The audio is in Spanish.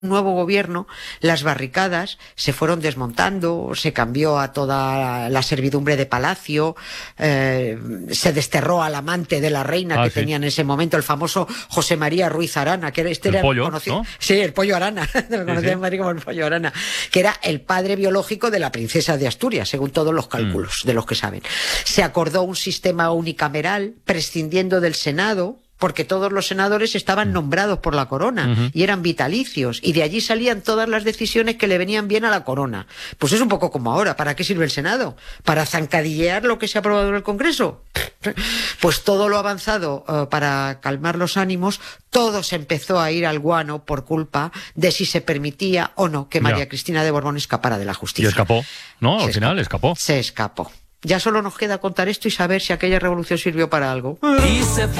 nuevo gobierno, las barricadas se fueron desmontando, se cambió a toda la servidumbre de palacio, se desterró al amante de la reina tenía en ese momento, el famoso José María Ruiz Arana, que era el pollo, conocido, ¿no? Sí, el pollo Arana, lo conocía en Madrid como el pollo Arana, que era el padre biológico de la princesa de Asturias, según todos los cálculos de los que saben. Se acordó un sistema unicameral, prescindiendo del Senado, porque todos los senadores estaban nombrados por la corona y eran vitalicios, y de allí salían todas las decisiones que le venían bien a la corona. Pues es un poco como ahora. ¿Para qué sirve el Senado? ¿Para zancadillear lo que se ha aprobado en el Congreso? Pues todo lo avanzado para calmar los ánimos, todo se empezó a ir al guano por culpa de si se permitía o no que María Cristina de Borbón escapara de la justicia. Y escapó, ¿no? Al final escapó. Se escapó. Ya solo nos queda contar esto y saber si aquella revolución sirvió para algo. Y se